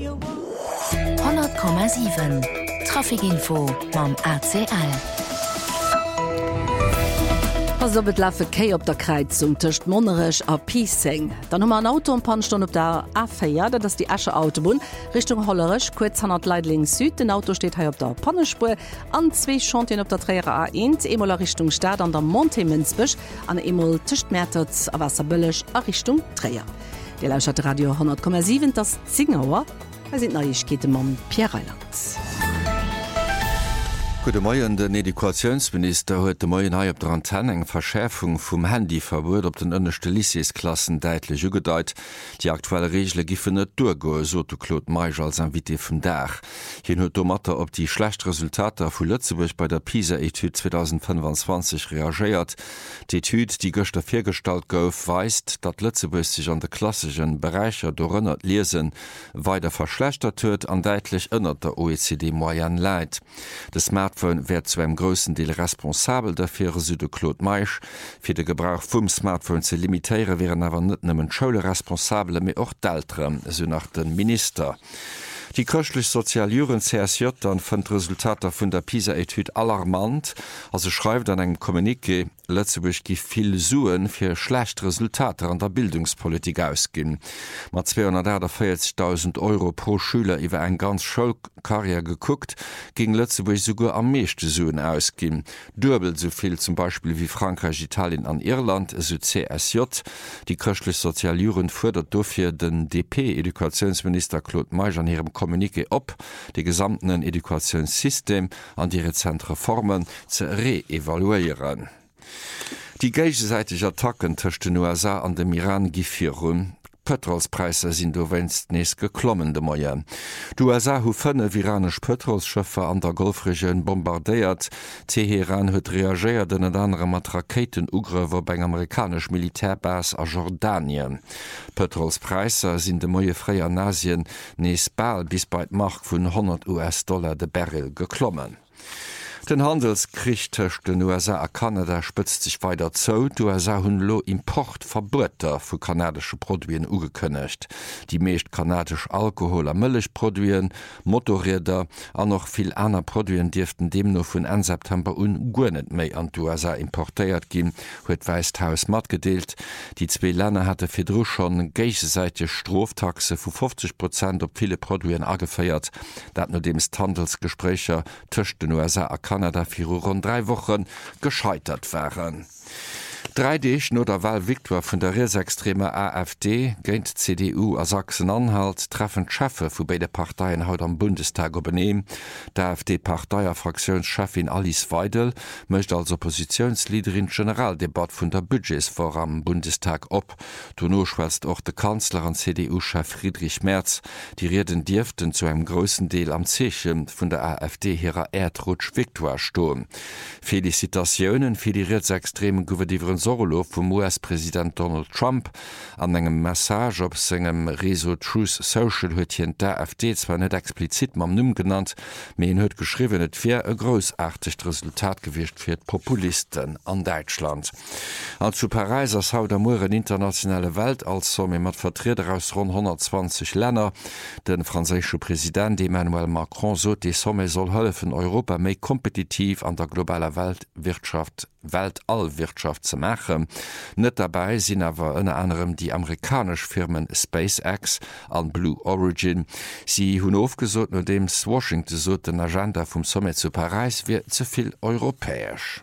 100,7 Trafikinfo mam ACL. Bet laffe Kei op der Kreizung tcht Monnerech a Piesing. Dann hummer ein Auto Panstunde op der A4, dat ass die Asche Autobahn Richtung Hollerech kurz 100 Leitling Süd. Den Auto steht hier op der Pannespur an 2 Chantien op der Träger A1, Emoler Richtung Stadt an der Montemensbech, an Emol Tischtmertz a Wasserbëllech a Richtung Träger. Die lauschert Radio 100,7 das Zingauer, sind Neuigkeiten mam Pierre Reiland. Gute Morgen, den Edukationsminister huet de Morgen hai op der Antenne eng Verschärfung vum Handyverbot op den ënnechte Lyceesklassen deitlich ugedeit. Die aktuelle Regel gife net durgo, so Claude Meij als Invité vum Dach. Hien huet Matter op die Schlechtresultater vu Lützeburg bei der PISA-Etude 2025 reagiert. Die Etude, die gëchter firstalt gouf, weist, dat Lützeburg sich an de klassischen Bereicher dorënnert Lesen weiter verschlechtert huet an deitlich ënnert der OECD-Moyen leit. Das Smartphone wär zu einem grossen Deel responsabel dafür Süde Claude Meij. Für den Gebrauch vom Smartphone zu limitieren wären aber nicht nur Schule responsable, aber auch d'Eltern, so nach dem Minister. Die christlich Sozialjuren CSJ dann fand Resultate von der PISA-Etude alarmant. Also schreibt an einem Kommuniqué, Lützeburg gibt viel Suen für schlechte Resultate an der Bildungspolitik ausgehen. Mit 240.000 Euro pro Schüler über eine ganz Schulkarriere geguckt, ging Lützeburg sogar am meisten Suen ausgehen. Doppelt so viel zum Beispiel wie Frankreich, Italien und Irland, so CSJ. Die christlich Sozialjuren fordert dafür den DP-Edukationsminister Claude Meij an ihrem Kommuniqué op, die gesamten Edukationssystem an die rezente Reformen zu re-evaluieren. Die gegenseitige Attacken zwischen den USA an dem Iran gifirun. Petrolspreise sind do wennst nees geklommen de Moier. Die USA hu 5 iranisch Petrolschëffer an der Golfregion bombardéiert. Teheran huet reagiert den et andere mat Raketenugrewer beim amerikasch Militärbas a Jordanien. Petrolspreise sind de Moie freier an Asien nees bal bis bei Mark vun $100 de Barrel geklommen. Den Handelskrieg zwischen den USA und Kanada spitzt sich weiter zu. Die USA haben lo Importverbote für kanadische Produkte angekündigt. Die meisten kanadischen Alkohol- und Milchprodukte, Motorräder und noch viele andere Produkte dürften demnach von Ende September an gar nicht mehr an die USA importiert gehen, hat das Weiße Haus mitgeteilt. Die zwei Länder hatten für schon gegenseitige Straftaxe von 50% auf viele Produkte angefeuert. Das nachdem die Handelsgespräche zwischen den USA und Kanada für rund 3 Wochen gescheitert waren. 3D no der Wahlviktor vun der rechtsextreme AfD géint CDU a Sachsen-Anhalt treffen Chefe vu beide Parteien haut am Bundestag übernehmen. Der AfD-Parteier Fraktionschefin Alice Weidel möchte als Oppositionsleaderin Generaldebatt vun der Budgets vor am Bundestag op. Donno schwätzt auch der Kanzler an CDU-Chef Friedrich Merz. Die Reden dürften zu einem großen Deel am Zechen vun der AfD herer Erdrutsch Viktor stohen. Felicitationen für die rechtsextremen Gouverneuren Sorolo vom US-Präsident Donald Trump an engem Message op segem Reso Truth Social huet hien der AfD zwar net explizit mam Numm genannt, me en huet geschriwen, et fir e grossartigt Resultat gewicht fir Populisten an Deutschland. Als zu Paris ass haut am Muren internationale Welt als somme mat Vertreter aus rund 120 Länder. Den franzésche Präsident Emmanuel Macron so die Somme soll hëllefen Europa méi kompetitiv an der globaler Weltallwirtschaft zu machen. Nicht dabei sind aber unter anderem die amerikanischen Firmen SpaceX und Blue Origin. Sie haben aufgesucht, nachdem Washington so den Agenda vom Summit zu Paris wird zu viel europäisch.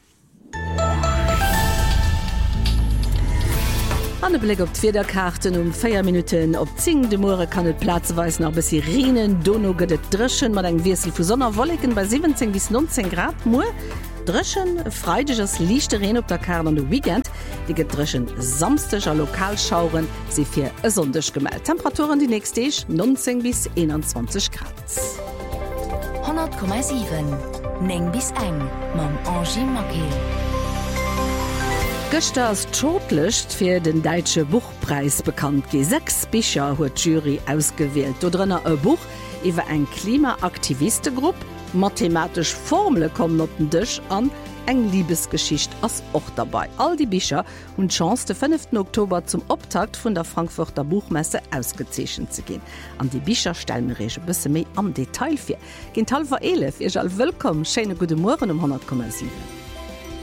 An den Blick auf die Wetterkarten 4 Minuten op 10 de Moore kann et platzweisen a bis Rinen, Dono gëtt dreschen mat eng Wirsel vu Sonnerwolliken bei 17 bis 19 Grad Moor. Dreschen freideges lichte Reen op der Kar an de Weekend, die gedreschen samsteger Lokalschauren se fir e sondech gemeldt. Temperaturen die nächste 19 bis 21 Grad. 100,7 Neng bis eng mam Angie Makel. Gëster as Shortlist fir den Deitsche Buchpreis bekannt. G6 Bicher huet Jury ausgewählt. Dodrennner e Buch iwwer eng Klimaaktivistegruppe, mathematisch Formel kommen op den Dich an eng Liebesgeschicht ass och dabei. All die Bicher hun Chance den 5. Oktober zum Optakt vun der Frankfurter Buchmesse ausgezeschen ze gin. An die Bicher stellen mirrege bisse méi am Detail fir. Gen Talver 11 ihr all wëkom, Schene gute Morgen um 10,7.